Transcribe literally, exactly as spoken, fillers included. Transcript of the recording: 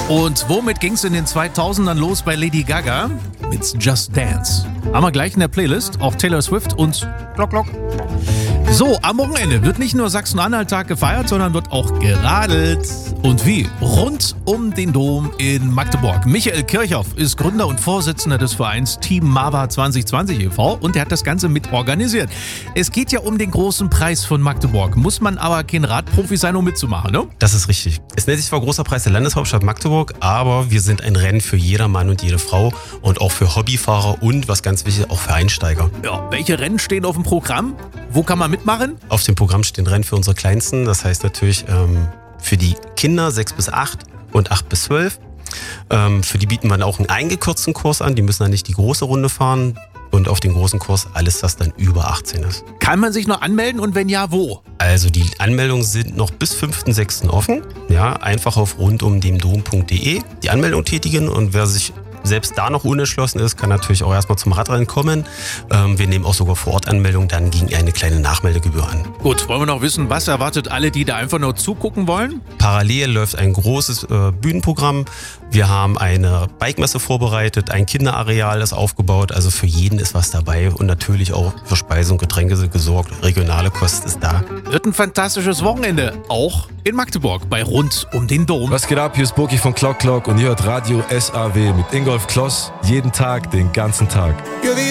Und womit ging's in den zweitausendern los bei Lady Gaga? Mit Just Dance. Haben wir gleich in der Playlist, auch Taylor Swift und Glock Glock. So, am Wochenende wird nicht nur Sachsen-Anhalt-Tag gefeiert, sondern wird auch geradelt. Und wie? Rund um den Dom in Magdeburg. Michael Kirchhoff ist Gründer und Vorsitzender des Vereins Team Mava zwanzig zwanzig e V und der hat das Ganze mit organisiert. Es geht ja um den großen Preis von Magdeburg. Muss man aber kein Radprofi sein, um mitzumachen, ne? Das ist richtig. Es nennt sich zwar Großer Preis der Landeshauptstadt Magdeburg, aber wir sind ein Rennen für jeder Mann und jede Frau und auch für Hobbyfahrer und, was ganz wichtig ist, auch für Einsteiger. Ja, welche Rennen stehen auf dem Programm? Wo kann man mitmachen? Auf dem Programm stehen Rennen für unsere Kleinsten, das heißt natürlich ähm, für die Kinder sechs bis acht und acht bis zwölf. Ähm, für die bieten wir auch einen eingekürzten Kurs an, die müssen dann nicht die große Runde fahren. Und auf den großen Kurs alles, das dann über achtzehn ist. Kann man sich noch anmelden und wenn ja, wo? Also die Anmeldungen sind noch bis fünften sechsten offen. Ja, einfach auf rundumdemdom punkt de die Anmeldung tätigen und wer sich selbst da noch unentschlossen ist, kann natürlich auch erstmal zum Radrennen kommen. Ähm, wir nehmen auch sogar vor Ort Anmeldungen dann gegen eine kleine Nachmeldegebühr an. Gut, wollen wir noch wissen, was erwartet alle, die da einfach nur zugucken wollen? Parallel läuft ein großes äh, Bühnenprogramm. Wir haben eine Bikemesse vorbereitet, ein Kinderareal ist aufgebaut, also für jeden ist was dabei und natürlich auch für Speise und Getränke sind gesorgt. Regionale Kost ist da. Wird ein fantastisches Wochenende, auch in Magdeburg bei Rund um den Dom. Was geht ab? Hier ist Boki von Clock Clock und ihr hört Radio S A W mit Ingolf Kloss jeden Tag, den ganzen Tag.